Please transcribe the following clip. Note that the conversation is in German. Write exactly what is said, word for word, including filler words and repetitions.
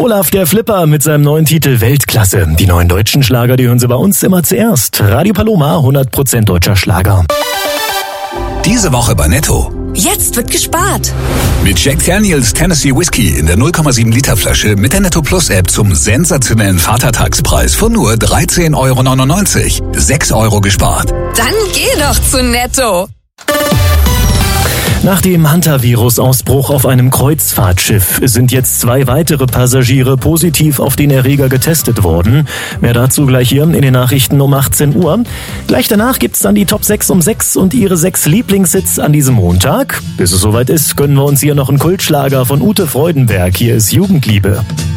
Olaf der Flipper mit seinem neuen Titel Weltklasse. Die neuen deutschen Schlager, die hören Sie bei uns immer zuerst. Radio Paloma, hundert Prozent deutscher Schlager. Diese Woche bei Netto. Jetzt wird gespart. Mit Jack Daniels Tennessee Whiskey in der null Komma sieben Liter Flasche mit der Netto Plus App zum sensationellen Vatertagspreis von nur dreizehn Euro neunundneunzig. sechs Euro gespart. Dann geh doch zu Netto. Nach dem Hantavirus-Ausbruch auf einem Kreuzfahrtschiff sind jetzt zwei weitere Passagiere positiv auf den Erreger getestet worden. Mehr dazu gleich hier in den Nachrichten um achtzehn Uhr. Gleich danach gibt's dann die Top sechs um sechs und ihre sechs Lieblingshits an diesem Montag. Bis es soweit ist, gönnen wir uns hier noch einen Kultschlager von Ute Freudenberg. Hier ist Jugendliebe.